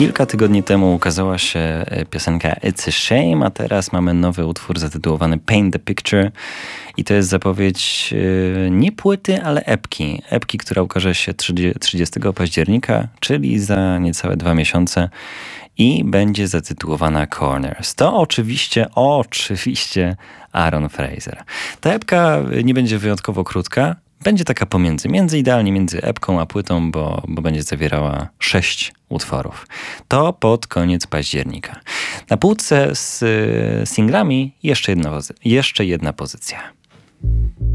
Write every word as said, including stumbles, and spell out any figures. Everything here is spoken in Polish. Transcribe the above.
Kilka tygodni temu ukazała się piosenka It's a Shame, a teraz mamy nowy utwór zatytułowany Paint the Picture i to jest zapowiedź nie płyty, ale epki. Epki, która ukaże się trzydziestego października, czyli za niecałe dwa miesiące i będzie zatytułowana Corners. To oczywiście, oczywiście Aaron Fraser. Ta epka nie będzie wyjątkowo krótka, będzie taka pomiędzy, między idealnie między epką a płytą, bo, bo będzie zawierała sześć utworów. To pod koniec października. Na półce z singlami jeszcze jedna, jeszcze jedna pozycja.